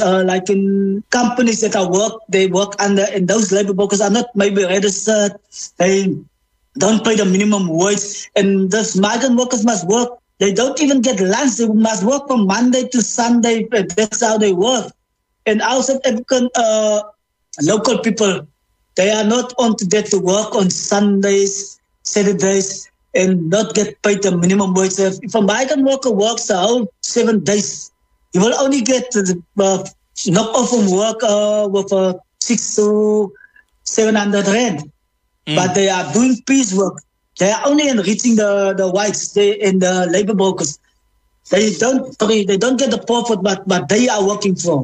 like in companies that they work under, and those labor brokers are not maybe registered. They don't pay the minimum wage, and those migrant workers must work. They don't even get lunch. They must work from Monday to Sunday. That's how they work. And our South African local people, they are not on to that to work on Sundays, Saturdays, and not get paid the minimum wage. If a migrant worker works the whole 7 days, he will only get knocked off from work with 600 to 700 rand. But they are doing piecework. They are only enriching the whites and the labor brokers. They don't get the profit, but they are working for.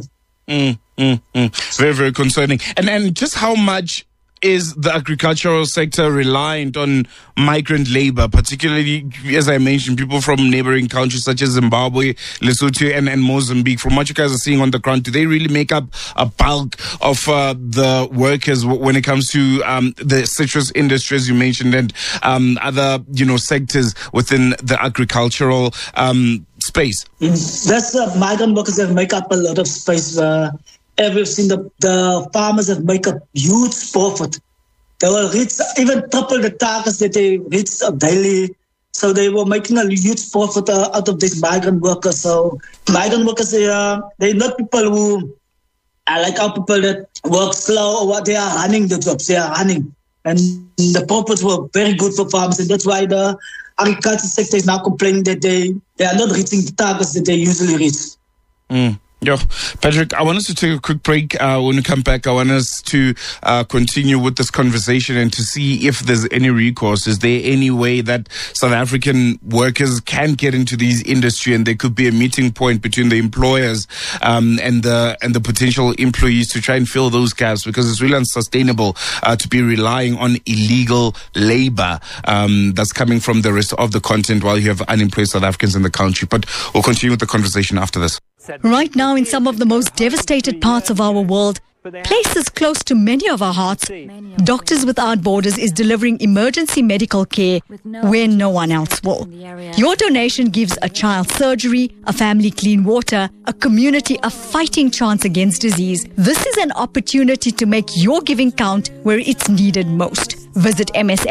Very, very concerning. And just how much is the agricultural sector reliant on migrant labor, particularly, as I mentioned, people from neighboring countries such as Zimbabwe, Lesotho, and Mozambique? From what you guys are seeing on the ground, do they really make up a bulk of the workers when it comes to the citrus industry, as you mentioned, and other sectors within the agricultural space? That's migrant workers that make up a lot of space. We've seen the farmers that make a huge profit. They will reach even triple the targets that they reach daily. So they were making a huge profit out of these migrant workers. So migrant workers, they're not people who are like our people that work slow or what. They are running the jobs. They are running. And the profits were very good for farmers. And that's why the agriculture sector is now complaining that they are not reaching the targets that they usually reach. Patrick, I want us to take a quick break. When we come back, I want us to continue with this conversation and to see if there's any recourse. Is there any way that South African workers can get into these industry, and there could be a meeting point between the employers and the potential employees to try and fill those gaps, because it's really unsustainable to be relying on illegal labor that's coming from the rest of the continent while you have unemployed South Africans in the country. But we'll continue with the conversation after this. Right now, in some of the most devastated parts of our world, places close to many of our hearts, Doctors Without Borders is delivering emergency medical care where no one else will. Your donation gives a child surgery, a family clean water, a community a fighting chance against disease. This is an opportunity to make your giving count where it's needed most. Visit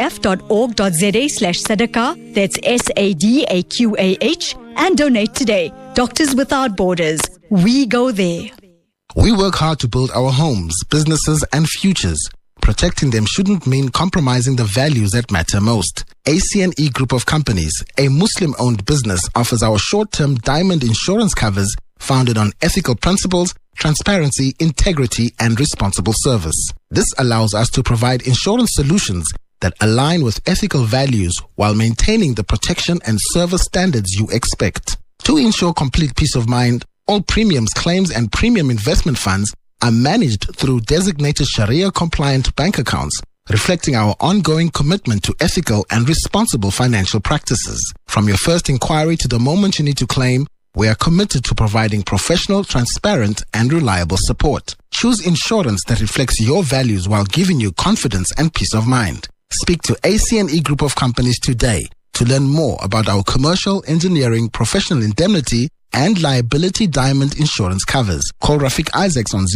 msf.org.za/sadaqah, that's SADAQAH, and donate today. Doctors Without Borders. We go there. We work hard to build our homes, businesses, and futures. Protecting them shouldn't mean compromising the values that matter most. ACNE Group of Companies, a Muslim-owned business, offers our short-term diamond insurance covers founded on ethical principles, transparency, integrity, and responsible service. This allows us to provide insurance solutions that align with ethical values while maintaining the protection and service standards you expect. To ensure complete peace of mind, all premiums, claims, and premium investment funds are managed through designated Sharia-compliant bank accounts, reflecting our ongoing commitment to ethical and responsible financial practices. From your first inquiry to the moment you need to claim, we are committed to providing professional, transparent, and reliable support. Choose insurance that reflects your values while giving you confidence and peace of mind. Speak to ACNE Group of Companies today to learn more about our commercial, engineering, professional indemnity, and liability diamond insurance covers. Call Rafik Isaacs on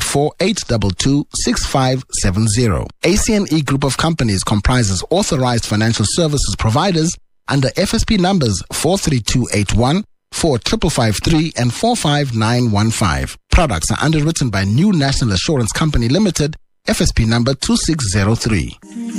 084-822-6570. ACNE Group of Companies comprises authorized financial services providers under FSP numbers 43281, 4553, and 45915. Products are underwritten by New National Assurance Company Limited, FSP number 2603.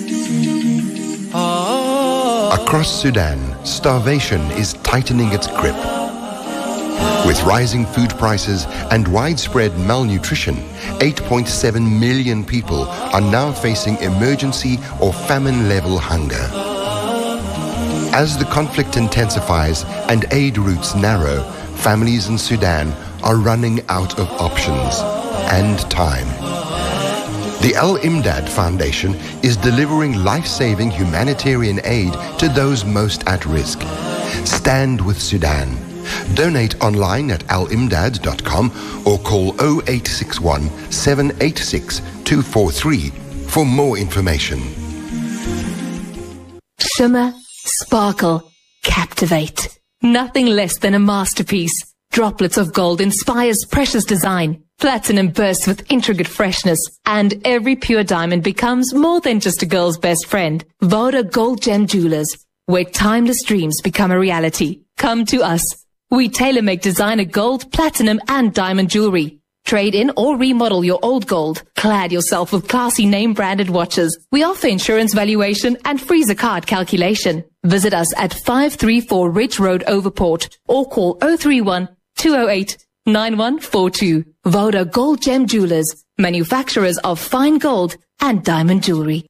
Across Sudan, starvation is tightening its grip. With rising food prices and widespread malnutrition, 8.7 million people are now facing emergency or famine-level hunger. As the conflict intensifies and aid routes narrow, families in Sudan are running out of options and time. The Al Imdad Foundation is delivering life-saving humanitarian aid to those most at risk. Stand with Sudan. Donate online at alimdad.com or call 0861 786 243 for more information. Shimmer, sparkle, captivate. Nothing less than a masterpiece. Droplets of Gold inspires precious design, Platinum bursts with intricate freshness, and every pure diamond becomes more than just a girl's best friend. Voda Gold Gem Jewelers, where timeless dreams become a reality. Come to us. We tailor-make designer gold, platinum, and diamond jewelry. Trade in or remodel your old gold. Clad yourself with classy name-branded watches. We offer insurance valuation and freezer card calculation. Visit us at 534 Ridge Road, Overport, or call 031 208 9142. Voda Gold Gem Jewelers, manufacturers of fine gold and diamond jewelry.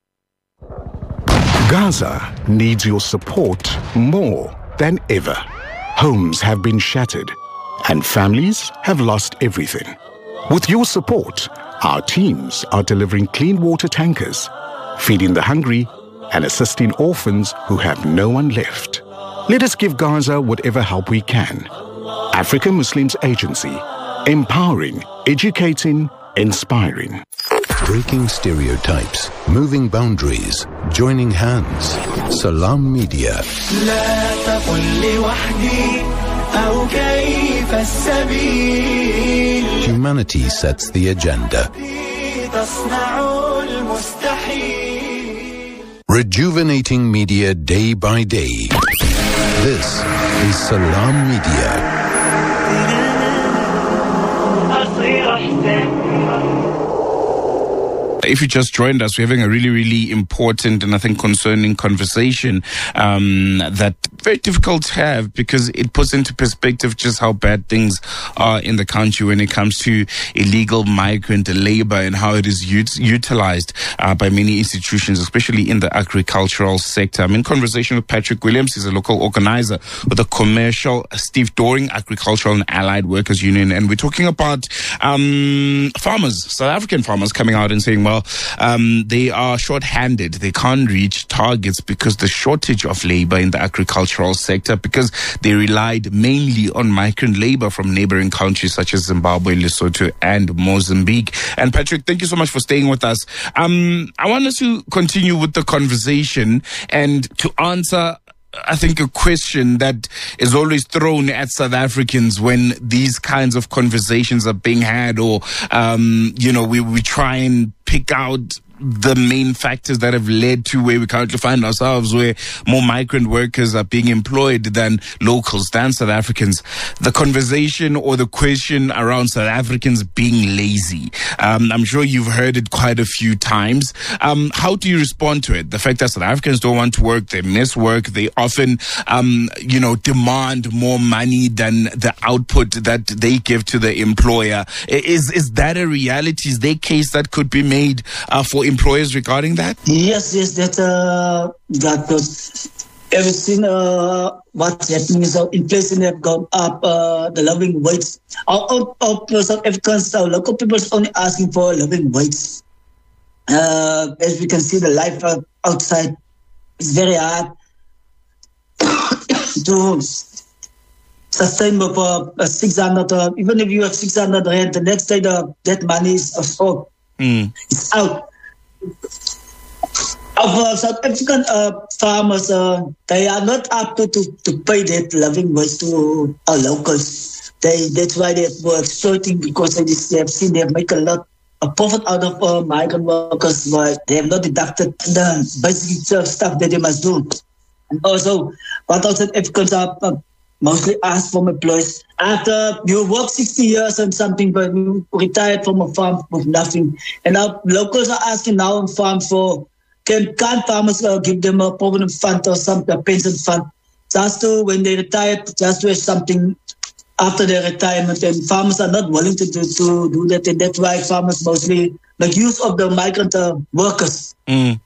Gaza needs your support more than ever. Homes have been shattered and families have lost everything. With your support, our teams are delivering clean water tankers, feeding the hungry and assisting orphans who have no one left. Let us give Gaza whatever help we can. African Muslims Agency, empowering, educating, inspiring. Breaking stereotypes, moving boundaries, joining hands. Salam Media. Humanity sets the agenda. Rejuvenating media day by day. This is Salam Media. If you just joined us, we're having a really, really important and I think concerning conversation that very difficult to have because it puts into perspective just how bad things are in the country when it comes to illegal migrant labor and how it is utilized by many institutions, especially in the agricultural sector. I'm in conversation with Patrick Williams. He's a local organizer with the commercial Steve Doring Agricultural and Allied Workers Union, and we're talking about farmers, South African farmers, coming out and saying, well, they are short-handed. They can't reach targets because the shortage of labor in the agricultural sector, because they relied mainly on migrant labor from neighboring countries such as Zimbabwe, Lesotho, and Mozambique. And Patrick, thank you so much for staying with us. I want us to continue with the conversation and to answer, I think, a question that is always thrown at South Africans when these kinds of conversations are being had, or, we try and pick out the main factors that have led to where we currently find ourselves, where more migrant workers are being employed than locals, than South Africans. The conversation or the question around South Africans being lazy. I'm sure you've heard it quite a few times. How do you respond to it? The fact that South Africans don't want to work, they miss work, they often, demand more money than the output that they give to the employer. Is that a reality? Is there a case that could be made for employers regarding that? Yes, that everything what's happening is inflation have gone up, the living wage. Our South Africans, our local people is only asking for living wage. As we can see, the life outside is very hard to sustain for 600. Even if you have 600 rand, the next day that money is absorbed. It's out. Of South African farmers, they are not up to pay that living wage to our locals. That's why they were exploiting, because they have seen they have made a lot of profit out of migrant workers, but they have not deducted the basic stuff that they must do. And also, what South Africans are mostly asked from employees, after you work 60 years and something, but you retired from a farm with nothing. And our locals are asking now on farms for, can't farmers give them a provident fund or a pension fund, just to, when they retire, just to have something after their retirement. And farmers are not willing to do that, and that's why farmers mostly make use of the migrant workers.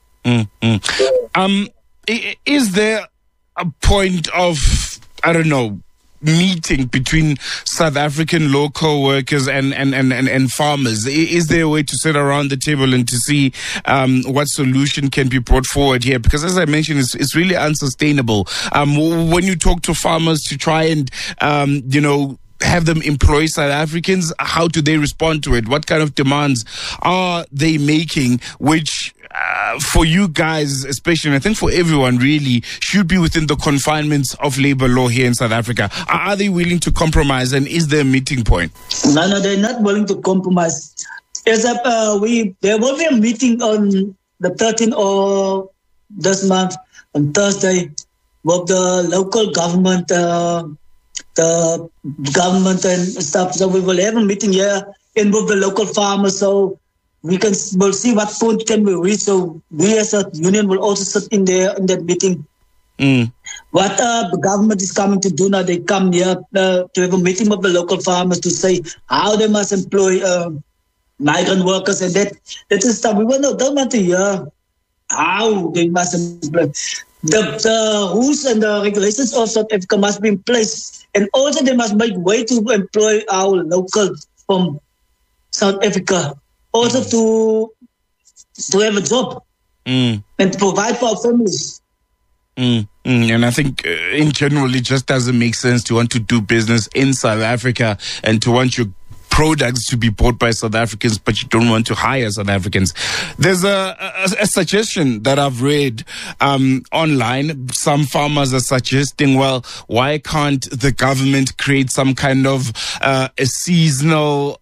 Is there a point of, I don't know, meeting between South African local workers and farmers? Is there a way to sit around the table and to see what solution can be brought forward here? Because as I mentioned, it's really unsustainable. When you talk to farmers to try and, have them employ South Africans, how do they respond to it? What kind of demands are they making, which for you guys, especially, and I think for everyone really, should be within the confinements of labor law here in South Africa. Are they willing to compromise, and is there a meeting point? No, they're not willing to compromise. There will be a meeting on the 13th of this month, on Thursday, with the local government, the government and stuff. So we will have a meeting here and with the local farmers. So we'll see what point can we reach. So we as a union will also sit in there in that meeting. What the government is coming to do now, they come here to have a meeting with the local farmers to say how they must employ migrant workers, and that is stuff. We don't want to hear how they must employ. The rules and the regulations of South Africa must be in place, and also they must make way to employ our locals from South Africa, also to have a job and to provide for our families. And I think in general, it just doesn't make sense to want to do business in South Africa and to want your products to be bought by South Africans, but you don't want to hire South Africans. There's a suggestion that I've read online. Some farmers are suggesting, well, why can't the government create some kind of a seasonal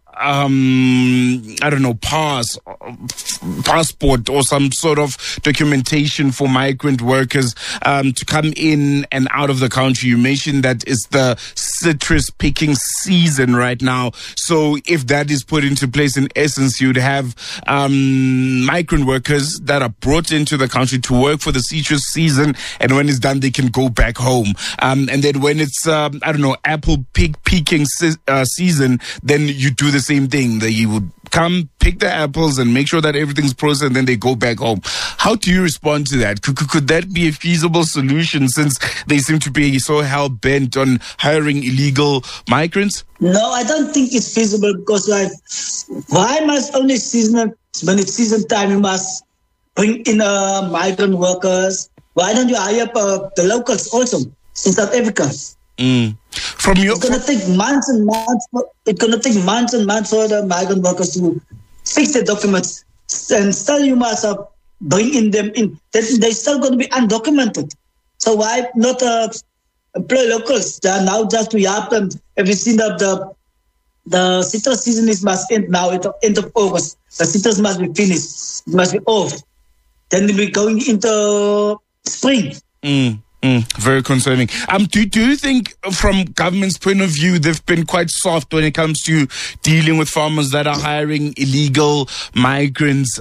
passport or some sort of documentation for migrant workers to come in and out of the country. You mentioned that it's the citrus picking season right now. So if that is put into place, in essence, you'd have migrant workers that are brought into the country to work for the citrus season, and when it's done, they can go back home. And then when it's, apple picking season, then you do the same thing. That you would come pick the apples and make sure that everything's processed, and then they go back home. How do you respond to that? Could that be a feasible solution, since they seem to be so hell-bent on hiring illegal migrants? No, I don't think it's feasible, because why must only when it's season time you must bring in migrant workers? Why don't you hire the locals also in South Africa? It's going to take months and months. It's going to take months and months for the migrant workers to fix the documents, and still you must bring them in. They're still going to be undocumented. So why not employ locals? They are now just to help them. Have you seen that the citrus season must end now at the end of August? The citrus must be finished. It must be off. Then we'll be going into spring. Very concerning. Do you think, from government's point of view, they've been quite soft when it comes to dealing with farmers that are hiring illegal migrants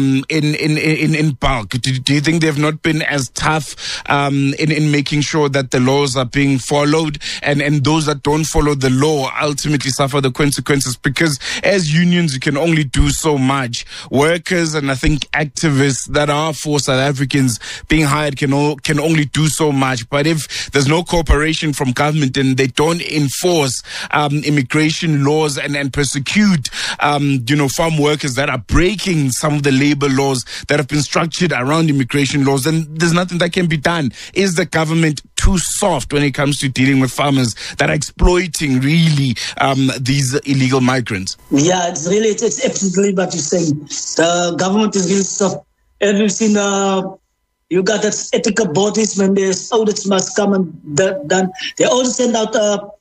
in bulk? Do you think they've not been as tough in making sure that the laws are being followed, and those that don't follow the law ultimately suffer the consequences? Because as unions, you can only do so much. Workers and I think activists that are for South Africans being hired can only do so much. But if there's no cooperation from government and they don't enforce immigration laws and persecute farm workers that are breaking some of the labor laws that have been structured around immigration laws, then there's nothing that can be done. Is the government too soft when it comes to dealing with farmers that are exploiting really these illegal migrants? Yeah, it's absolutely what you're saying. The government is really soft. Have you seen you got that ethical bodies when there's audits must come and done. They also send out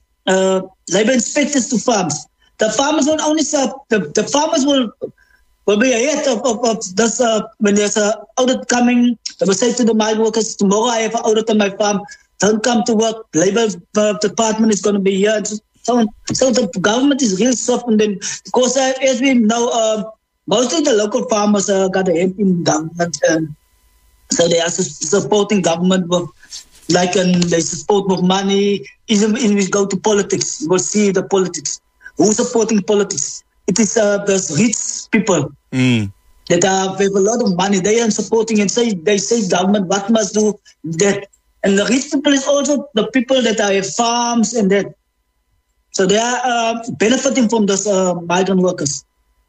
labor inspectors to farms. The farmers will only the farmers will be ahead of this when there's an audit coming. They will say to the migrant workers, tomorrow I have an audit on my farm. Don't come to work. Labor department is going to be here. So the government is really soft on them, because as we know, most of the local farmers got a hand in government. So they are supporting government with, they support with money. Even if we go to politics, you will see the politics. Who's supporting politics? It is those rich people that have a lot of money. They are supporting and they say government what must do that. And the rich people is also the people that have farms and that. So they are benefiting from those migrant workers.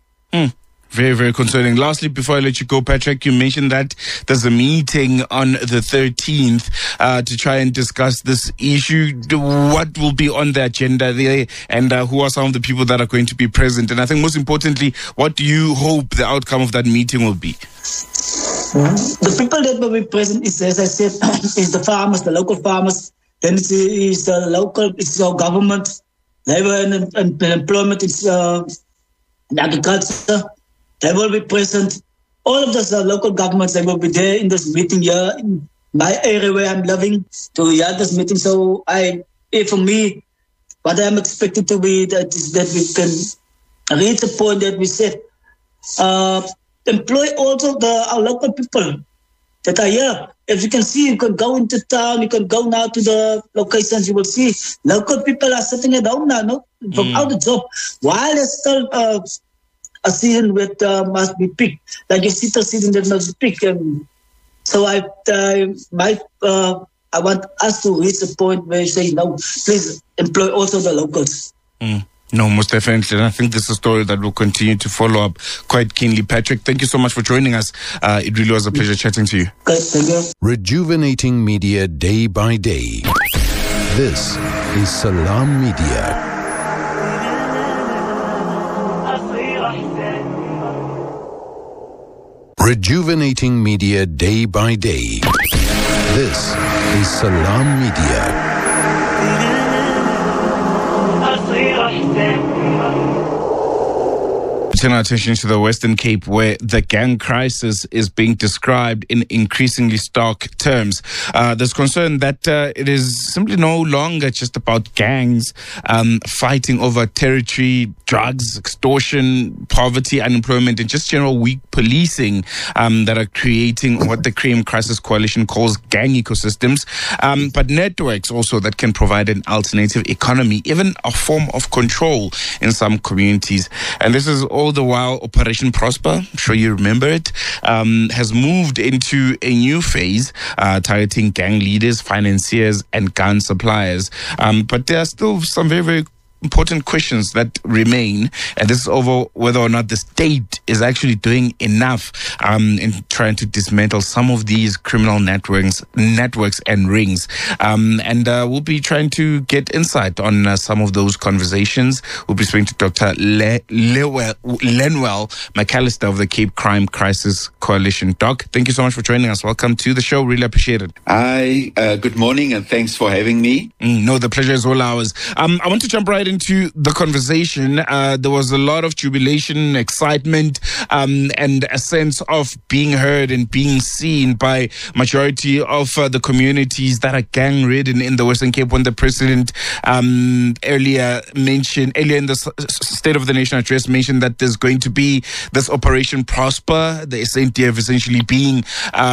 Very, very concerning. Lastly, before I let you go, Patrick, you mentioned that there's a meeting on the 13th to try and discuss this issue. What will be on the agenda there, and who are some of the people that are going to be present? And I think most importantly, what do you hope the outcome of that meeting will be? The people that will be present is, as I said, is the farmers, the local farmers. Then it is the local, it's our government, labor and employment, it's agriculture. They will be present. All of those local governments, they will be there in this meeting here in my area where I'm living to hear this meeting. So for me, what I'm expecting to be that is that we can reach a point that we said, employ also our local people that are here. If you can see, you can go into town, you can go now to the locations, you will see local people are sitting at home now, no? Without a job. While there's still a season that must be picked, like a citrus season that must be picked. And so I want us to reach a point where you say, no, please employ also the locals. No, most definitely. And I think this is a story that will continue to follow up quite keenly. Patrick, thank you so much for joining us. It really was a pleasure chatting to you. Good, thank you. Rejuvenating media day by day. This is Salam Media. Rejuvenating media day by day. This is Salam Media. Turn our attention to the Western Cape, where the gang crisis is being described in increasingly stark terms. There's concern that it is simply no longer just about gangs fighting over territory, drugs, extortion, poverty, unemployment, and just general weak policing that are creating what the Crime Crisis Coalition calls gang ecosystems, but networks also that can provide an alternative economy, even a form of control in some communities. And this is all the while Operation Prosper, I'm sure you remember it, has moved into a new phase targeting gang leaders, financiers, and gun suppliers. But there are still some very, very important questions that remain, and this is over whether or not the state is actually doing enough in trying to dismantle some of these criminal networks and rings. And we'll be trying to get insight on some of those conversations. We'll be speaking to Dr. Lenwell McAllister of the Cape Crime Crisis Coalition. Doc, thank you so much for joining us. Welcome to the show. Really appreciate it. Hi, good morning, and thanks for having me. No, the pleasure is all ours. I want to jump right into the conversation. There was a lot of jubilation, excitement, and a sense of being heard and being seen by majority of the communities that are gang-ridden in the Western Cape when the president earlier in the State of the Nation address mentioned that there's going to be this Operation Prosper, the SANDF essentially being,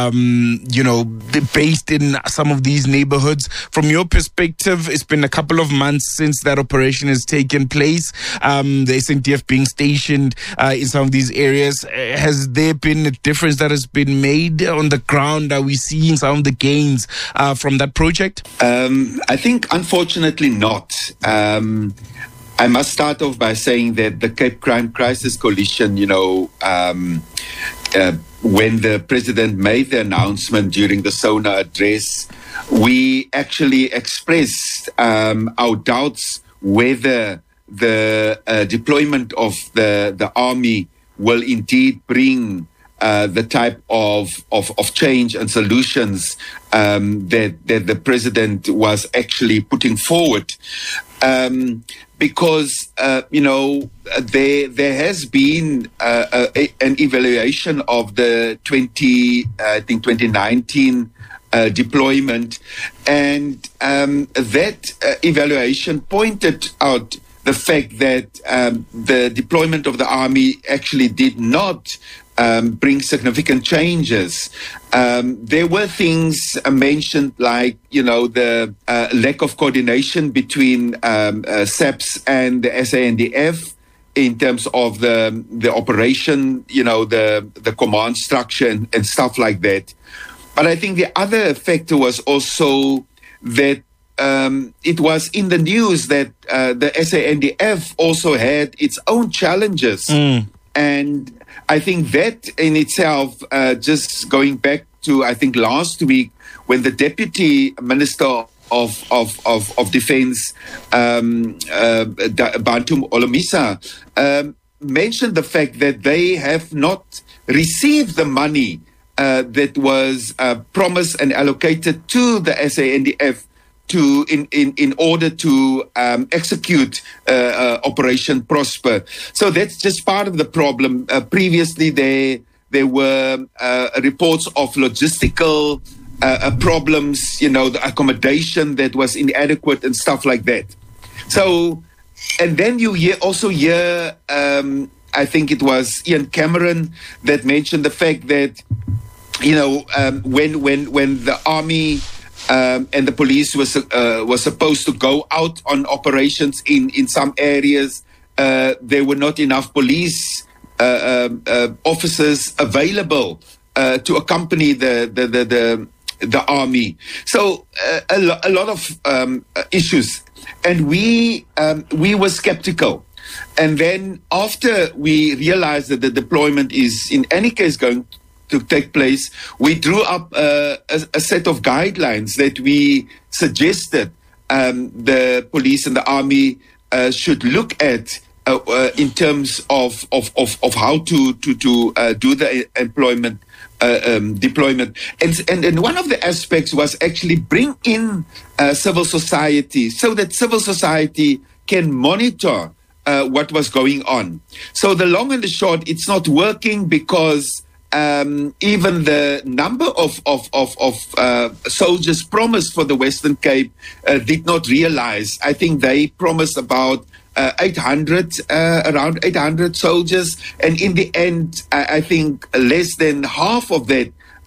based in some of these neighborhoods. From your perspective, it's been a couple of months since that operation has taken place, the SANDF being stationed in some of these areas. Has there been a difference that has been made on the ground? Are we seeing some of the gains from that project? I think unfortunately not. I must start off by saying that the Cape Crime Crisis Coalition, when the president made the announcement during the SONA address, we actually expressed our doubts whether the deployment of the army will indeed bring the type of change and solutions that the president was actually putting forward. Because there has been an evaluation of the 2019 deployment, and that evaluation pointed out the fact that the deployment of the army actually did not bring significant changes. There were things mentioned like, the lack of coordination between SAPS and the SANDF in terms of the operation, the command structure and stuff like that. But I think the other factor was also that it was in the news that the SANDF also had its own challenges. And I think that in itself, just going back to, I think, last week, when the Deputy Minister of Defense, Bantu Olomisa, mentioned the fact that they have not received the money that was promised and allocated to the SANDF in order to execute Operation Prosper. So that's just part of the problem. Previously, there were reports of logistical problems, the accommodation that was inadequate and stuff like that. So, and then you also hear, I think it was Ian Cameron that mentioned the fact that, when the army and the police was supposed to go out on operations in some areas, there were not enough police officers available to accompany the army. So a lot of issues, and we were skeptical. And then after we realized that the deployment is in any case going to take place, we drew up a set of guidelines that we suggested the police and the army should look at in terms of how to do the deployment. And one of the aspects was actually bring in civil society so that civil society can monitor what was going on. So the long and the short, it's not working because even the number of soldiers promised for the Western Cape did not realize. I think they promised about 800, around 800 soldiers, and in the end, I think less than half of that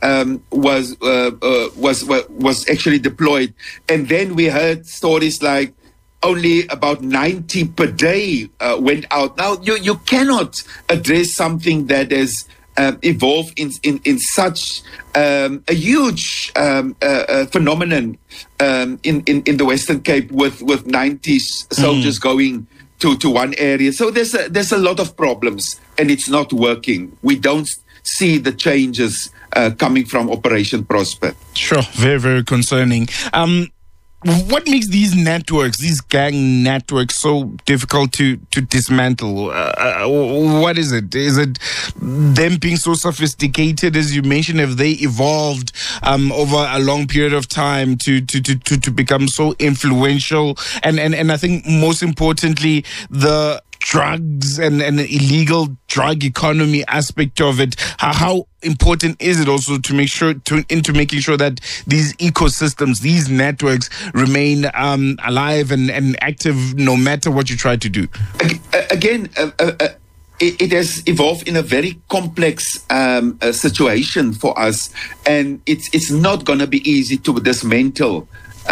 was actually deployed. And then we heard stories like only about 90 per day went out. Now you cannot address something that has evolved in such a huge phenomenon in the Western Cape with 90 soldiers going to one area. So there's a lot of problems, and it's not working. We don't see the changes coming from Operation Prosper. Sure, very, very concerning. What makes these networks, these gang networks, so difficult to dismantle? What is it? Is it them being so sophisticated, as you mentioned? Have they evolved over a long period of time to become so influential? And I think most importantly, the drugs and illegal drug economy aspect of it. How important is it also to make sure into making sure that these ecosystems, these networks remain alive and active no matter what you try to do? Again, it has evolved in a very complex situation for us, and it's not going to be easy to dismantle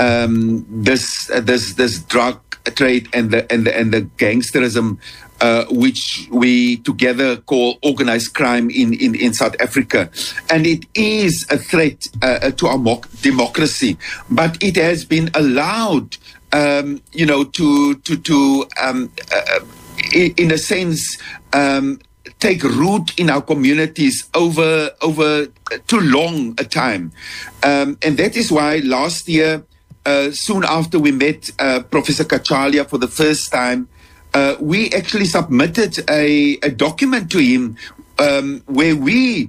this drug trade and the gangsterism, which we together call organized crime in South Africa. And it is a threat to our democracy, but it has been allowed, to in a sense, take root in our communities over too long a time. And that is why last year, soon after we met Professor Kachalia for the first time, we actually submitted a document to him where we,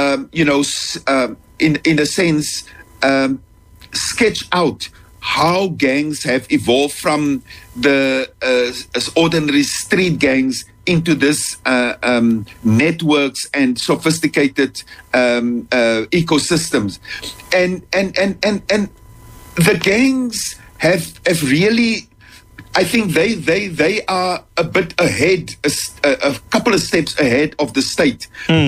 in a sense, sketch out how gangs have evolved from the ordinary street gangs into this networks and sophisticated ecosystems, and the gangs have really, I think they are a bit ahead, a couple of steps ahead of the state.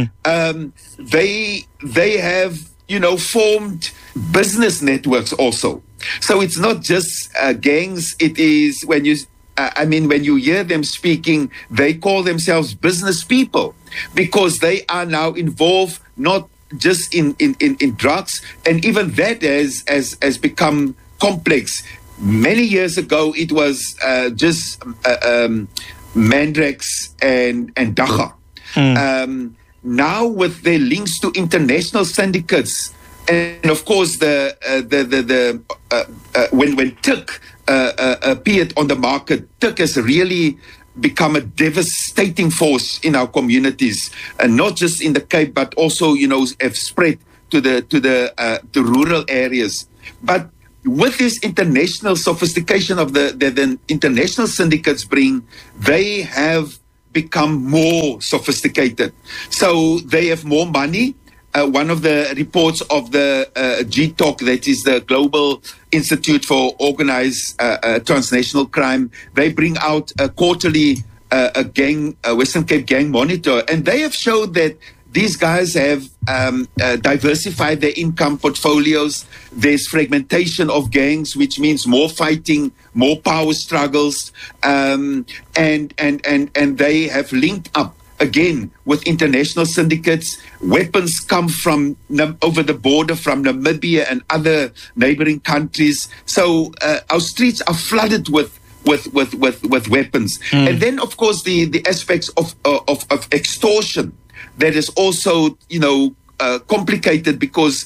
They have formed business networks also. So it's not just gangs. It is when you hear them speaking, they call themselves business people because they are now involved not just in drugs, and even that has become complex. Many years ago, it was just Mandrax and Dagga. Now, with their links to international syndicates, and of course, when TIC appeared on the market, TIC has really become a devastating force in our communities, and not just in the Cape, but also, have spread to the rural areas. But with this international sophistication of the international syndicates bring, they have become more sophisticated. So they have more money. One of the reports of the GTOC, that is the Global Institute for Organized Transnational Crime, they bring out a quarterly Western Cape Gang Monitor, and they have showed that these guys have diversified their income portfolios. There's fragmentation of gangs, which means more fighting, more power struggles, and they have linked up again with international syndicates. Weapons come from over the border from Namibia and other neighboring countries. So our streets are flooded with weapons. And then, of course, the aspects of extortion that is also, complicated because,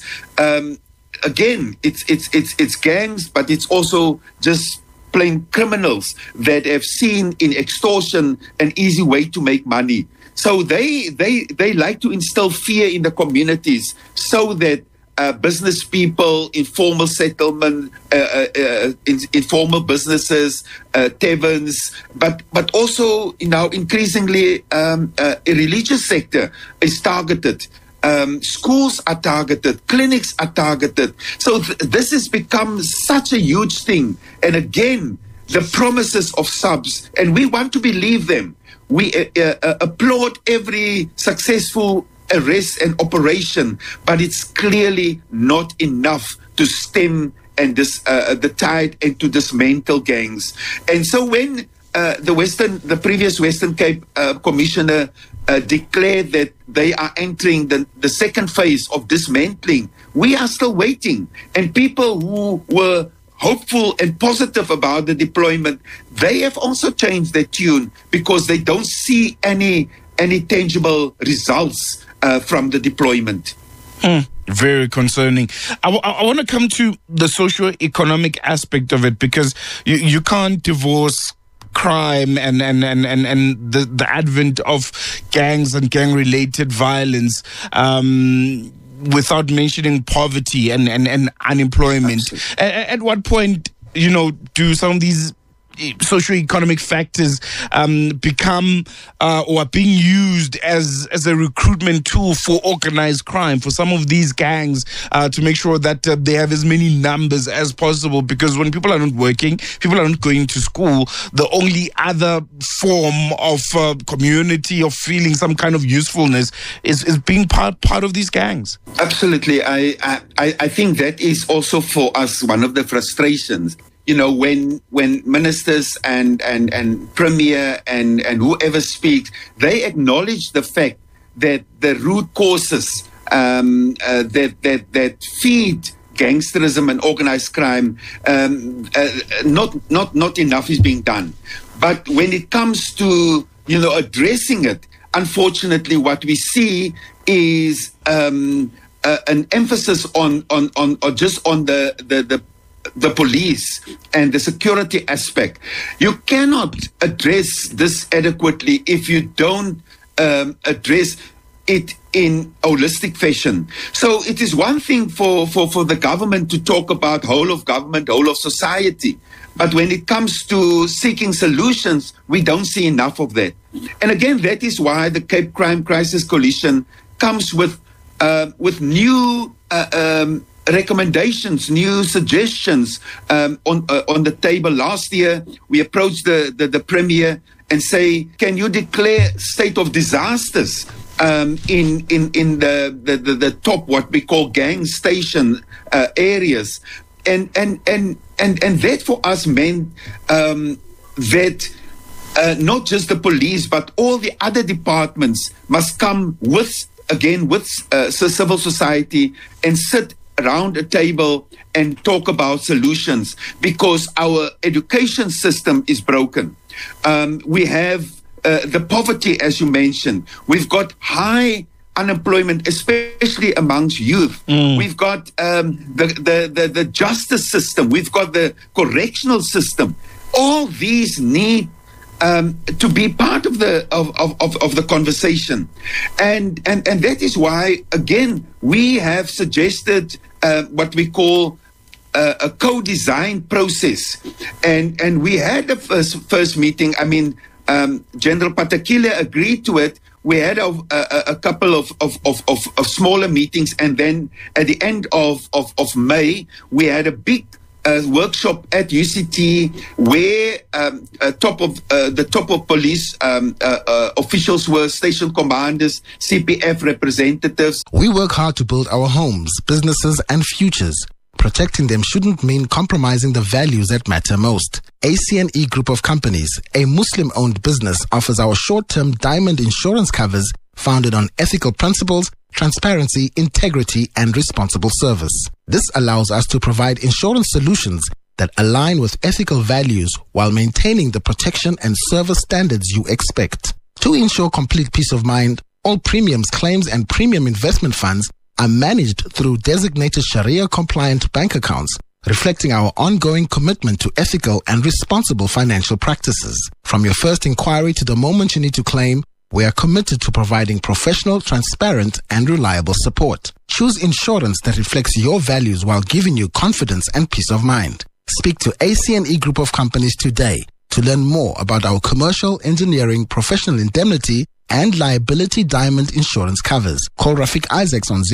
again, it's gangs, but it's also just plain criminals that have seen in extortion an easy way to make money. So they like to instill fear in the communities so that business people, informal settlement, informal businesses, taverns, but also now increasingly a religious sector is targeted. Schools are targeted, clinics are targeted. So this has become such a huge thing. And again, the promises of subs, and we want to believe them. We applaud every successful arrest and operation, but it's clearly not enough to stem and the tide and to dismantle gangs. And so when the previous Western Cape Commissioner declared that they are entering the second phase of dismantling, we are still waiting. And people who were hopeful and positive about the deployment, they have also changed their tune because they don't see any tangible results from the deployment. Very concerning. I want to come to the socio-economic aspect of it, because you can't divorce crime and the advent of gangs and gang-related violence without mentioning poverty and unemployment. At what point, do some of these socioeconomic factors become or are being used as a recruitment tool for organized crime, for some of these gangs to make sure that they have as many numbers as possible? Because when people are not working, people are not going to school, the only other form of community, of feeling some kind of usefulness is being part of these gangs. Absolutely. I think that is also for us one of the frustrations. When ministers and premier and whoever speaks, they acknowledge the fact that the root causes that feed gangsterism and organized crime, not enough is being done. But when it comes to addressing it, unfortunately, what we see is an emphasis on the police and the security aspect. You cannot address this adequately if you don't address it in holistic fashion. So it is one thing for the government to talk about whole of government, whole of society. But when it comes to seeking solutions, we don't see enough of that. And again, that is why the Cape Crime Crisis Coalition comes with new recommendations, new suggestions on the table. Last year, we approached the Premier and say, can you declare state of disasters in the top, what we call gang station areas, and that for us meant that not just the police but all the other departments must come with civil society and sit around a table and talk about solutions, because our education system is broken. We have the poverty, as you mentioned. We've got high unemployment, especially amongst youth. We've got the justice system. We've got the correctional system. All these need to be part of the conversation, and that is why, again, we have suggested what we call a co-design process, and we had the first meeting. I mean, General Patakile agreed to it. We had a couple of smaller meetings, and then at the end of May, we had a big workshop at UCT where the top of police officials were, station commanders, CPF representatives. We work hard to build our homes, businesses, and futures. Protecting them shouldn't mean compromising the values that matter most. ACNE Group of Companies, a Muslim-owned business, offers our short-term diamond insurance covers founded on ethical principles, transparency, integrity, and responsible service. This allows us to provide insurance solutions that align with ethical values while maintaining the protection and service standards you expect. To ensure complete peace of mind, all premiums, claims, and premium investment funds are managed through designated Sharia-compliant bank accounts, reflecting our ongoing commitment to ethical and responsible financial practices. From your first inquiry to the moment you need to claim, we are committed to providing professional, transparent, and reliable support. Choose insurance that reflects your values while giving you confidence and peace of mind. Speak to ACNE Group of Companies today to learn more about our commercial, engineering, professional indemnity, and liability diamond insurance covers. Call Rafik Isaacs on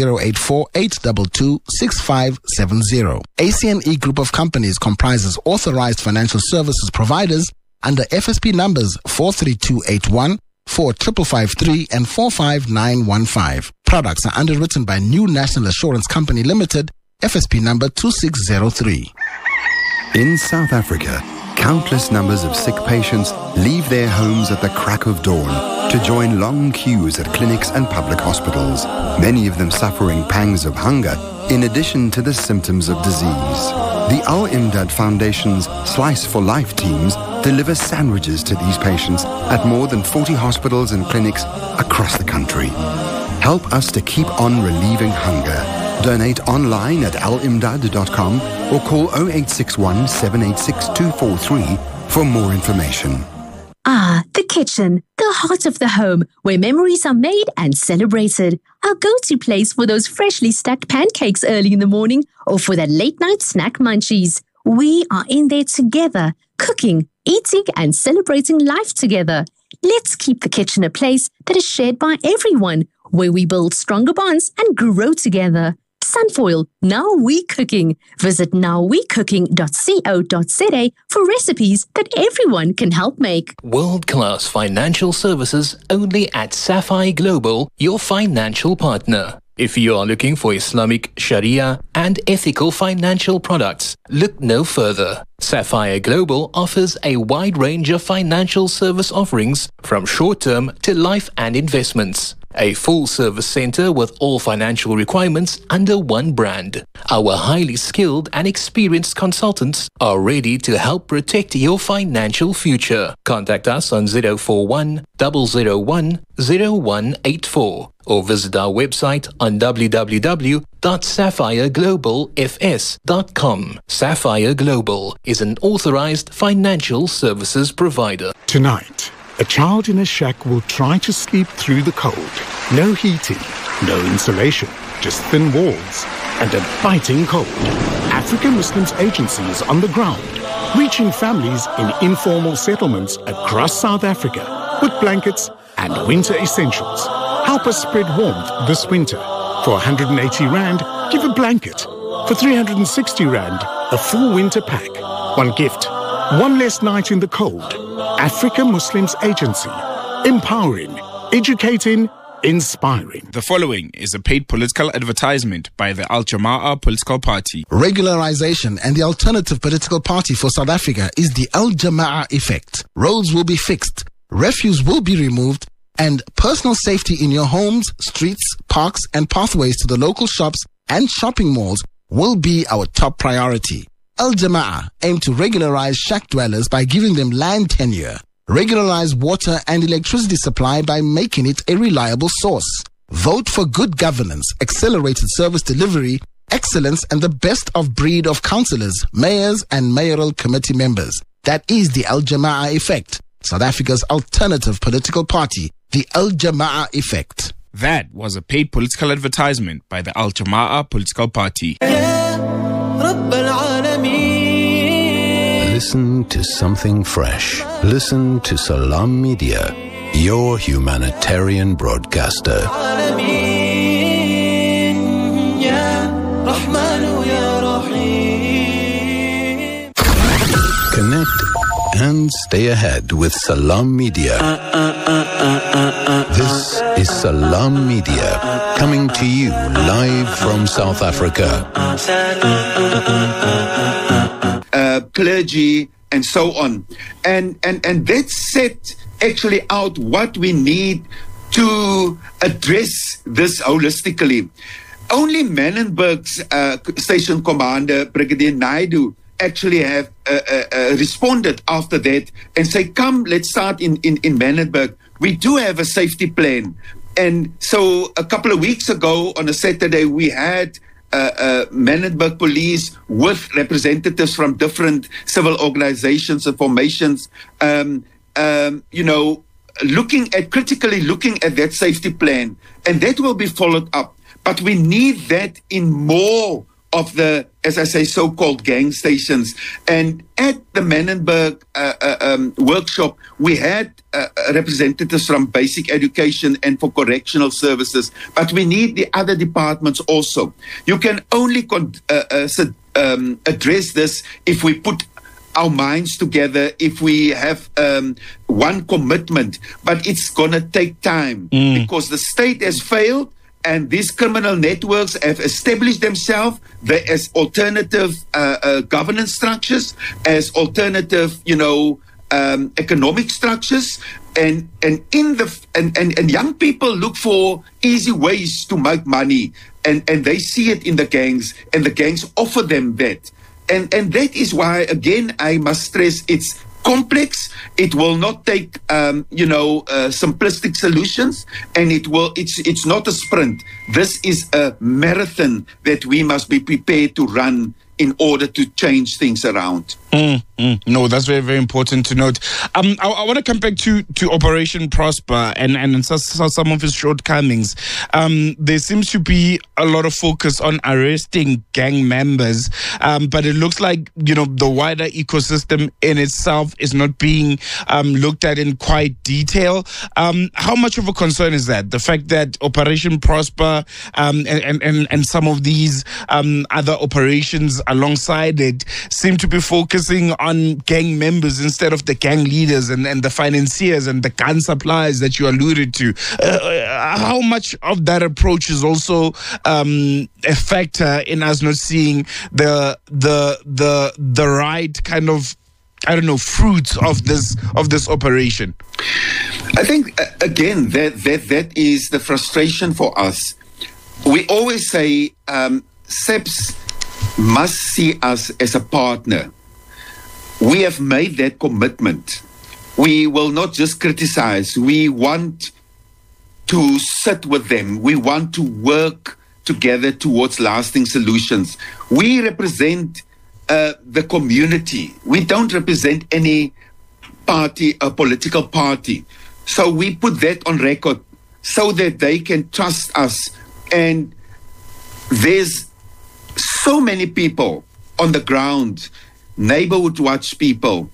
084-822-6570. ACNE Group of Companies comprises authorized financial services providers under FSP numbers 43281, 4553 and 45915. Products are underwritten by New National Assurance Company Limited, FSP number 2603. In South Africa, countless numbers of sick patients leave their homes at the crack of dawn to join long queues at clinics and public hospitals, many of them suffering pangs of hunger in addition to the symptoms of disease. The Al Imdad Foundation's Slice for Life teams deliver sandwiches to these patients at more than 40 hospitals and clinics across the country. Help us to keep on relieving hunger. Donate online at alimdad.com or call 0861 786 243 for more information. Ah, the kitchen, the heart of the home, where memories are made and celebrated. Our go-to place for those freshly stacked pancakes early in the morning or for that late-night snack munchies. We are in there together, cooking, eating, and celebrating life together. Let's keep the kitchen a place that is shared by everyone, where we build stronger bonds and grow together. Sunfoil, Now We Cooking. Visit nowwecooking.co.za for recipes that everyone can help make. World-class financial services only at Sapphire Global, your financial partner. If you are looking for Islamic, Sharia, and ethical financial products, look no further. Sapphire Global offers a wide range of financial service offerings from short-term to life and investments. A full-service center with all financial requirements under one brand. Our highly skilled and experienced consultants are ready to help protect your financial future. Contact us on 041 001 0184 or visit our website on www.sapphireglobalfs.com. Sapphire Global is an authorized financial services provider. Tonight, a child in a shack will try to sleep through the cold. No heating, no insulation, just thin walls and a biting cold. African Muslims Agency is on the ground, reaching families in informal settlements across South Africa with blankets and winter essentials. Help us spread warmth this winter. For 180 Rand, give a blanket. For 360 Rand, a full winter pack. One gift, one less night in the cold. African Muslims Agency. Empowering, educating, inspiring. The following is a paid political advertisement by the Al Jama'ah political party. Regularization and the alternative political party for South Africa is the Al Jama'ah effect. Roads will be fixed, refuse will be removed, and personal safety in your homes, streets, parks, and pathways to the local shops and shopping malls will be our top priority. Al Jama'ah aim to regularize shack dwellers by giving them land tenure, regularize water and electricity supply by making it a reliable source. Vote for good governance, accelerated service delivery, excellence, and the best of breed of councillors, mayors, and mayoral committee members. That is the Al Jama'ah effect. South Africa's alternative political party, the Al Jamaa Effect. That was a paid political advertisement by the Al Jamaa political party. Listen to something fresh. Listen to Salam Media, your humanitarian broadcaster. Connect and stay ahead with Salam Media. This is Salam Media, coming to you live from South Africa. Clergy and so on. And that set actually out what we need to address this holistically. Only Manenberg's station commander, Brigadier Naidu, actually have responded after that and say, come, let's start in Manenberg. We do have a safety plan. And so a couple of weeks ago on a Saturday, we had Manenberg police with representatives from different civil organizations and formations, critically looking at that safety plan. And that will be followed up. But we need that in more of the, as I say, so-called gang stations. And at the Manenberg workshop, we had representatives from basic education and for correctional services, but we need the other departments also. You can only address this if we put our minds together, if we have one commitment, but it's going to take time because the state has failed. And these criminal networks have established themselves as alternative governance structures, as alternative, economic structures, and young people look for easy ways to make money, and they see it in the gangs, and the gangs offer them that, and that is why, again, I must stress it's complex. It will not take simplistic solutions, and it's not a sprint. This is a marathon that we must be prepared to run in order to change things around. No, that's very, very important to note. I want to come back to Operation Prosper and some of its shortcomings. There seems to be a lot of focus on arresting gang members, but it looks like, the wider ecosystem in itself is not being looked at in quite detail. How much of a concern is that? The fact that Operation Prosper and some of these other operations alongside it seem to be focusing on gang members instead of the gang leaders and the financiers and the gun suppliers that you alluded to. How much of that approach is also a factor in us not seeing the right kind of, fruits of this operation? I think again that is the frustration for us. We always say SAPS must see us as a partner. We have made that commitment. We will not just criticize. We want to sit with them. We want to work together towards lasting solutions. We represent the community. We don't represent any party, a political party. So we put that on record so that they can trust us. And there's so many people on the ground, neighborhood watch people,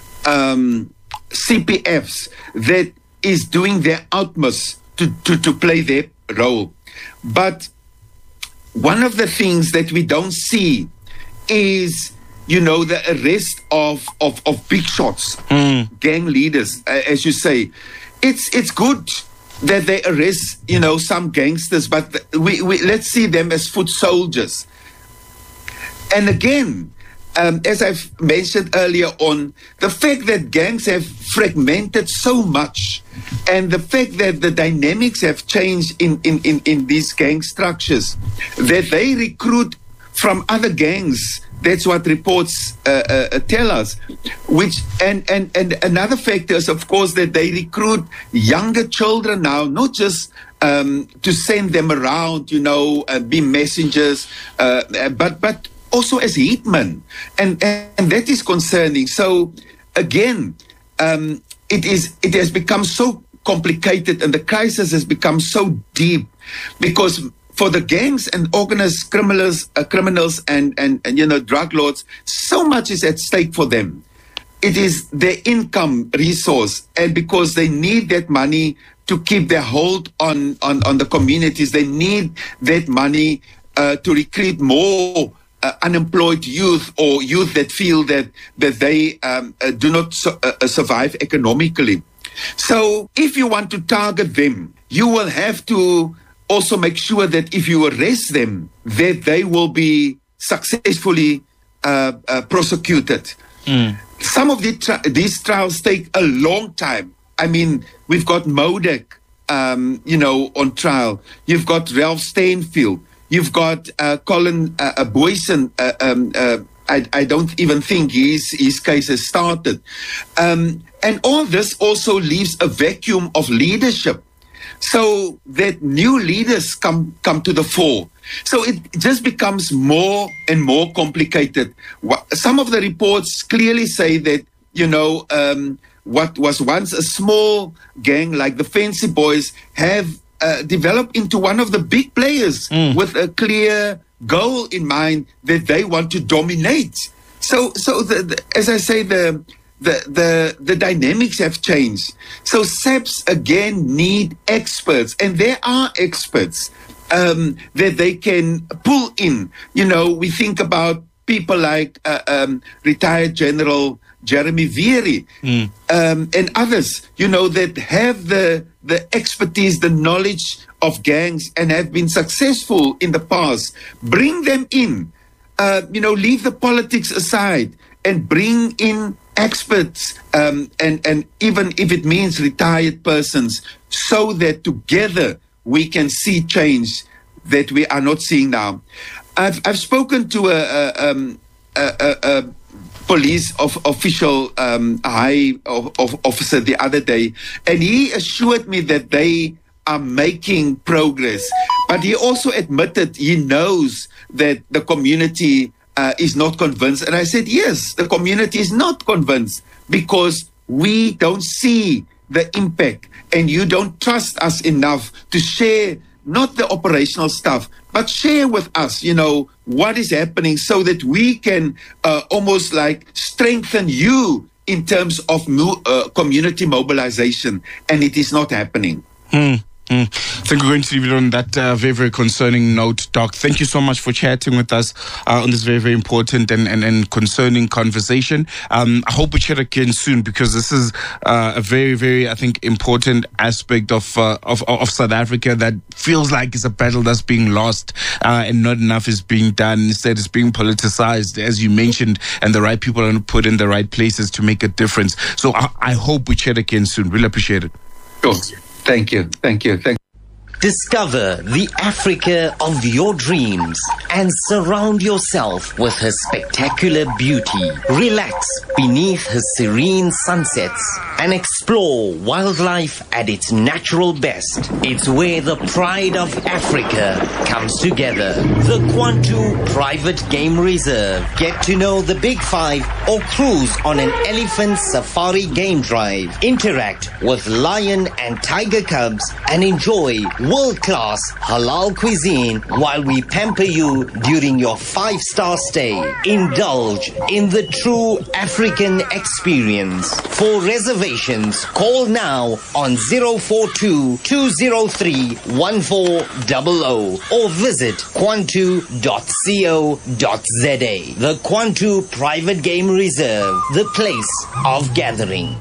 CPFs, that is doing their utmost to play their role. But one of the things that we don't see is, the arrest of big shots, gang leaders, as you say. It's good that they arrest, some gangsters, but we let's see them as foot soldiers. And again, as I've mentioned earlier on, the fact that gangs have fragmented so much, and the fact that the dynamics have changed in these gang structures, that they recruit from other gangs. That's what reports tell us. And another factor is, of course, that they recruit younger children now, not just to send them around, be messengers, but also as hitmen, and that is concerning. So again, it has become so complicated, and the crisis has become so deep, because for the gangs and organized criminals and drug lords, so much is at stake for them. It is their income resource, and because they need that money to keep their hold on the communities, they need that money to recruit more unemployed youth, or youth that feel that they do not survive economically. So if you want to target them, you will have to also make sure that if you arrest them, that they will be successfully prosecuted. Some of these trials take a long time. I mean, we've got Modek, on trial. You've got Ralph Stanfield. You've got Colin Boyson. I don't even think his case has started. And all this also leaves a vacuum of leadership, so that new leaders come to the fore. So it just becomes more and more complicated. Some of the reports clearly say that, what was once a small gang like the Fancy Boys have developed into one of the big players with a clear goal in mind that they want to dominate. So as I say, the dynamics have changed. So SAPS again need experts, and there are experts that they can pull in. We think about people like retired General Jeremy Veery and others, that have the expertise, the knowledge of gangs, and have been successful in the past. Bring them in, leave the politics aside and bring in experts, and even if it means retired persons, so that together we can see change that we are not seeing now. I've spoken to a police official, high officer the other day, and he assured me that they are making progress. But he also admitted he knows that the community is not convinced. And I said, yes, the community is not convinced because we don't see the impact, and you don't trust us enough to share not the operational stuff, but share with us, what is happening, so that we can almost like strengthen you in terms of community mobilization. And it is not happening. I think we're going to leave it on that very, very concerning note, Doc. Thank you so much for chatting with us on this very, very important and concerning conversation. I hope we chat again soon, because this is a very, very, I think, important aspect of South Africa that feels like it's a battle that's being lost and not enough is being done. Instead, it's being politicized, as you mentioned, and the right people are put in the right places to make a difference. So I hope we chat again soon. Really appreciate it. Sure. Thank you. Discover the Africa of your dreams and surround yourself with her spectacular beauty. Relax beneath her serene sunsets and explore wildlife at its natural best. It's where the pride of Africa comes together. The Kwantu Private Game Reserve. Get to know the Big Five or cruise on an elephant safari game drive. Interact with lion and tiger cubs and enjoy world-class halal cuisine while we pamper you during your 5-star stay. Indulge in the true African experience. For reservations, call now on 042-203-1400 or visit kwantu.co.za. The Kwantu Private Game Reserve, the place of gathering.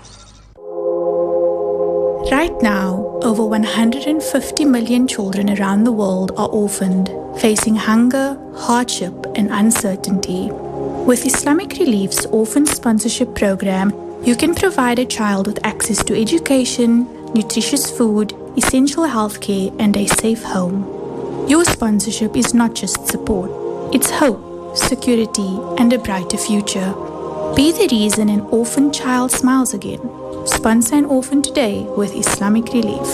Right now, over 150 million children around the world are orphaned, facing hunger, hardship, and uncertainty. With Islamic Relief's Orphan Sponsorship Program, you can provide a child with access to education, nutritious food, essential healthcare, and a safe home. Your sponsorship is not just support, it's hope, security, and a brighter future. Be the reason an orphan child smiles again. Sponsor an orphan today with Islamic Relief.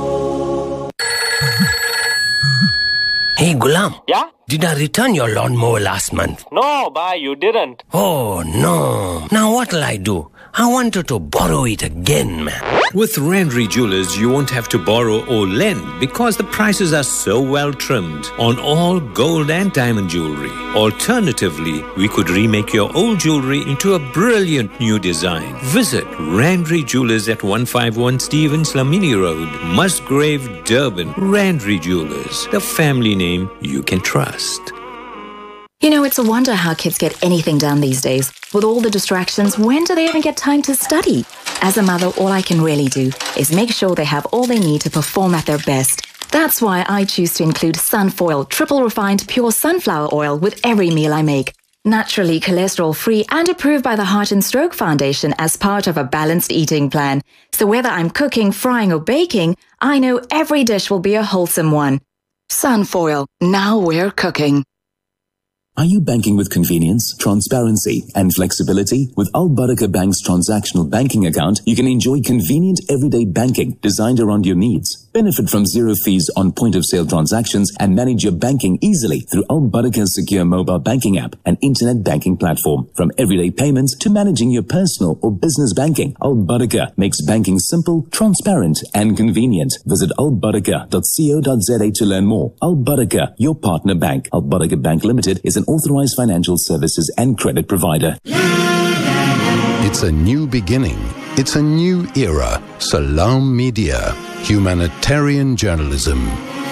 Hey, Gulam. Yeah? Did I return your lawnmower last month? No, bye, you didn't. Oh, no. Now what'll I do? I wanted to borrow it again, man. With Randry Jewelers, you won't have to borrow or lend because the prices are so well trimmed on all gold and diamond jewelry. Alternatively, we could remake your old jewelry into a brilliant new design. Visit Randry Jewelers at 151 Stevens Lamini Road, Musgrave, Durban. Randry Jewelers, the family name you can trust. You know, it's a wonder how kids get anything done these days. With all the distractions, when do they even get time to study? As a mother, all I can really do is make sure they have all they need to perform at their best. That's why I choose to include Sunfoil, triple refined pure sunflower oil with every meal I make. Naturally cholesterol-free and approved by the Heart and Stroke Foundation as part of a balanced eating plan. So whether I'm cooking, frying or baking, I know every dish will be a wholesome one. Sunfoil, now we're cooking. Are you banking with convenience, transparency, and flexibility? With Al Baraka Bank's transactional banking account, you can enjoy convenient everyday banking designed around your needs. Benefit from zero fees on point-of-sale transactions and manage your banking easily through Al Baraka's secure mobile banking app and internet banking platform. From everyday payments to managing your personal or business banking, Al Baraka makes banking simple, transparent, and convenient. Visit albaraka.co.za to learn more. Al Baraka, your partner bank. Al Baraka Bank Limited is an authorized financial services and credit provider. It's a new beginning. It's a new era. Salam Media. Humanitarian journalism.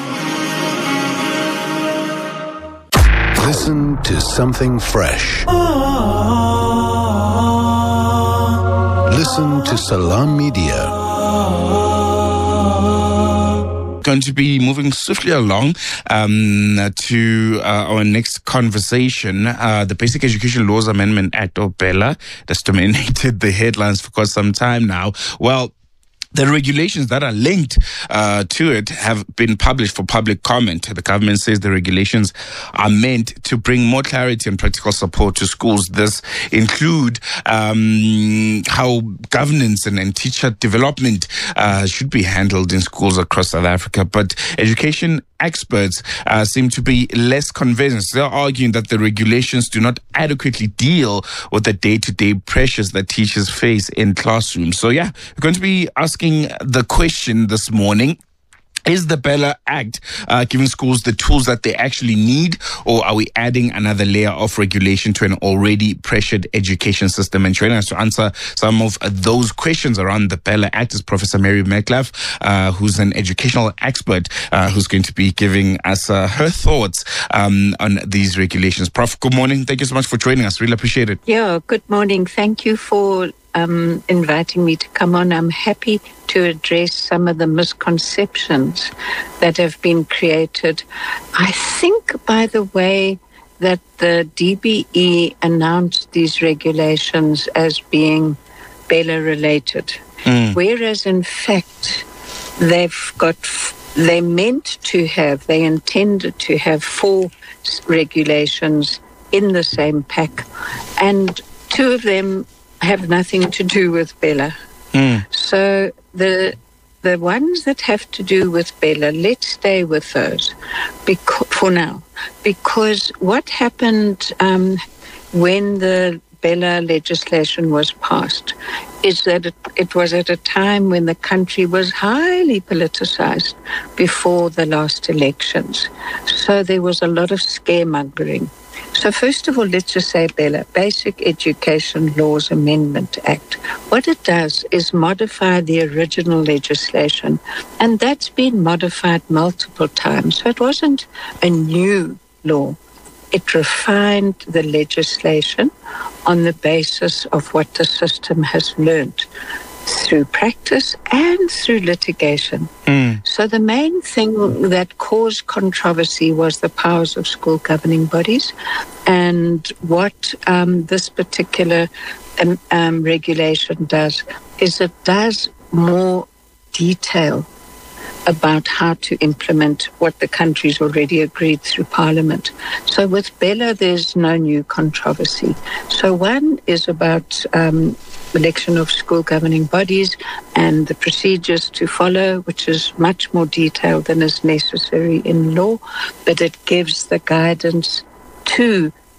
Listen to something fresh. Listen to Salam Media. Going to be moving swiftly along to our next conversation. The Basic Education Laws Amendment Act, or BELA, that's dominated the headlines for quite some time now. Well, the regulations that are linked to it have been published for public comment. The government says the regulations are meant to bring more clarity and practical support to schools. This include how governance and teacher development should be handled in schools across South Africa. But education experts seem to be less convinced. They're arguing that the regulations do not adequately deal with the day-to-day pressures that teachers face in classrooms. So yeah, we're going to be asking the question this morning. Is the BELA Act giving schools the tools that they actually need, or are we adding another layer of regulation to an already pressured education system? And joining us to answer some of those questions around the BELA Act is Professor Mary Metcalf, who's an educational expert, who's going to be giving us her thoughts on these regulations. Prof, good morning. Thank you so much for joining us. Really appreciate it. Yeah, good morning. Thank you for inviting me to come on. I'm happy to address some of the misconceptions that have been created. I think, by the way, that the DBE announced these regulations as being BELA related, whereas in fact they intended to have 4 regulations in the same pack, and 2 of them have nothing to do with BELA. So the ones that have to do with BELA, let's stay with those for now. Because what happened when the BELA legislation was passed is that it was at a time when the country was highly politicized before the last elections. So there was a lot of scaremongering. So first of all, let's just say BELA, Basic Education Laws Amendment Act. What it does is modify the original legislation, and that's been modified multiple times. So it wasn't a new law. It refined the legislation on the basis of what the system has learned through practice and through litigation. So the main thing that caused controversy was the powers of school governing bodies, and what this particular regulation does is it does more detail about how to implement what the country's already agreed through Parliament. So with BELA, there's no new controversy. So one is about election of school governing bodies and the procedures to follow, which is much more detailed than is necessary in law, but it gives the guidance to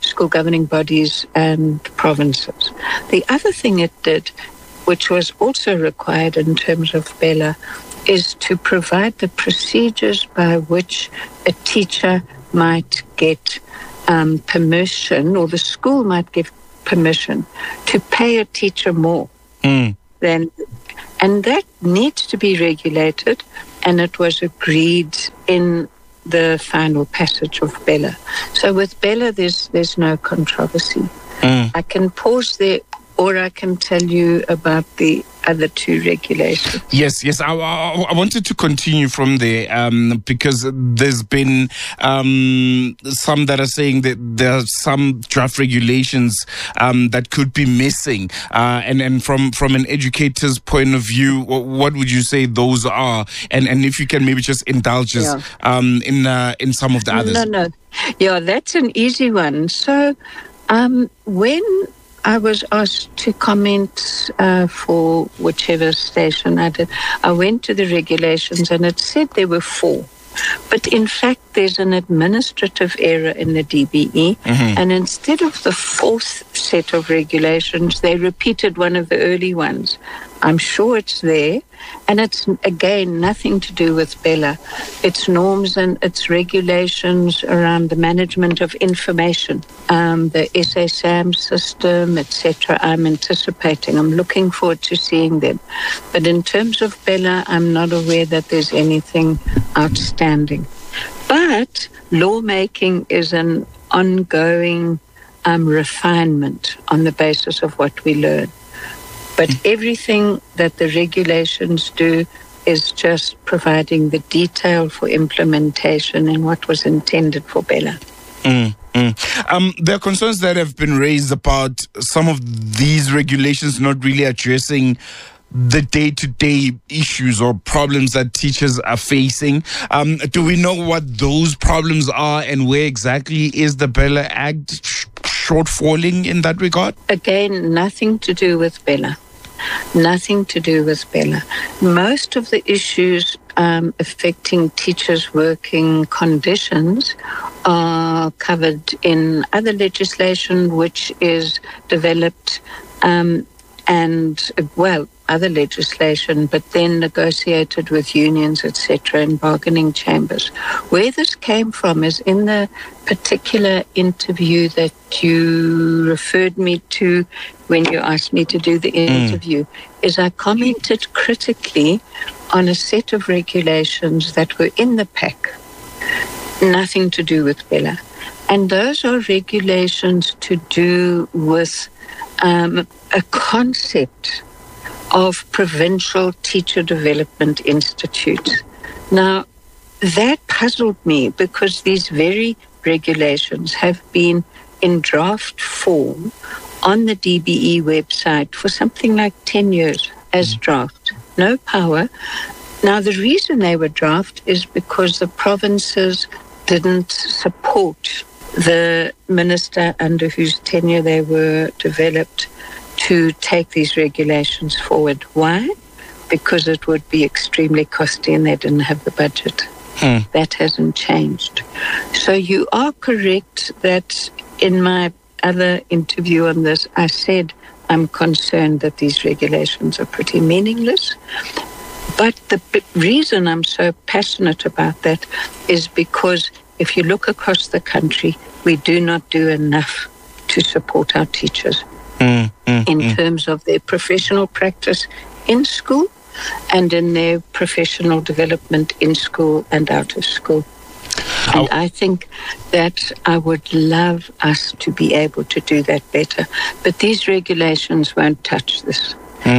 school governing bodies and provinces. The other thing it did, which was also required in terms of Bella, is to provide the procedures by which a teacher might get permission, or the school might give permission to pay a teacher more than, and that needs to be regulated, and it was agreed in the final passage of Bella. So with Bella, there's no controversy. I can pause there, or I can tell you about the other two regulations. Yes. I wanted to continue from there because there's been some that are saying that there are some draft regulations that could be missing. And from an educator's point of view, what would you say those are? And if you can maybe just indulge us in some of the others. No. Yeah, that's an easy one. So when I was asked to comment for whichever station I did, I went to the regulations and it said there were 4. But in fact, there's an administrative error in the DBE. And instead of the 4th set of regulations, they repeated one of the early ones. I'm sure it's there. And it's, again, nothing to do with Bella. It's norms and it's regulations around the management of information, the SASAM system, etc. I'm anticipating. I'm looking forward to seeing them. But in terms of Bella, I'm not aware that there's anything outstanding. But lawmaking is an ongoing refinement on the basis of what we learn. But everything that the regulations do is just providing the detail for implementation and what was intended for Bella. There are concerns that have been raised about some of these regulations not really addressing the day-to-day issues or problems that teachers are facing. Do we know what those problems are and where exactly is the Bella Act shortfalling in that regard? Again, nothing to do with Bella. Nothing to do with Bella. Most of the issues affecting teachers' working conditions are covered in other legislation which is developed other legislation, but then negotiated with unions, etc., and bargaining chambers. Where this came from is in the particular interview that you referred me to when you asked me to do the interview, is I commented critically on a set of regulations that were in the pack, nothing to do with Bella. And those are regulations to do with a concept of provincial teacher development institutes. Now, that puzzled me because these very regulations have been in draft form on the DBE website for something like 10 years as draft. No power. Now, the reason they were draft is because the provinces didn't support the minister under whose tenure they were developed to take these regulations forward. Why? Because it would be extremely costly and they didn't have the budget. That hasn't changed. So you are correct that in my other interview on this, I said I'm concerned that these regulations are pretty meaningless. But the reason I'm so passionate about that is because if you look across the country, we do not do enough to support our teachers in terms of their professional practice in school and in their professional development in school and out of school. And I think that I would love us to be able to do that better. But these regulations won't touch this.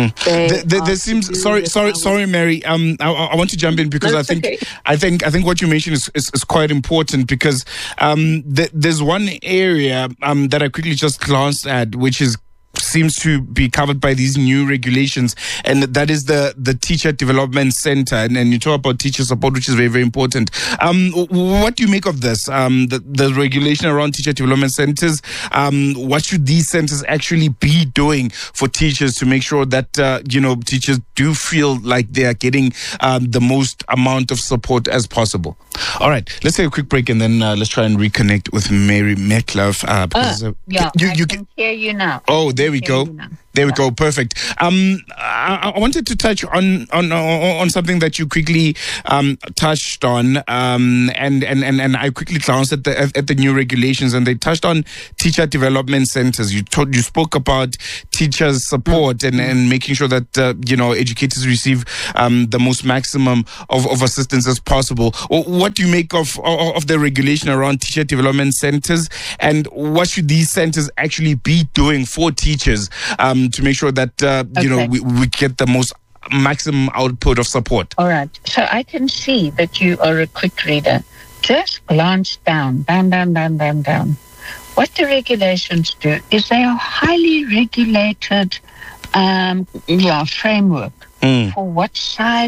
There seems sorry, Mary. I want to jump in because I think what you mentioned is quite important because there's one area that I quickly just glanced at, which seems to be covered by these new regulations, and that is the Teacher Development Center. And you talk about teacher support, which is very, very important. What do you make of this? The regulation around Teacher Development Centers. What should these centers actually be doing for teachers to make sure that teachers do feel like they are getting the most amount of support as possible? All right, let's take a quick break and then let's try and reconnect with Mary Metcalf. Yeah, I can hear you now. Oh, there we go. There we go. Perfect. I wanted to touch on something that you quickly touched on, and I quickly glanced at the new regulations, and they touched on teacher development centers. You spoke about teachers' support and making sure that educators receive the most maximum of assistance as possible. What do you make of the regulation around teacher development centers, and what should these centers actually be doing for teachers to make sure that we get the most maximum output of support? All right. So I can see that you are a quick reader. Just glance down. What the regulations do is they are highly regulated framework for what size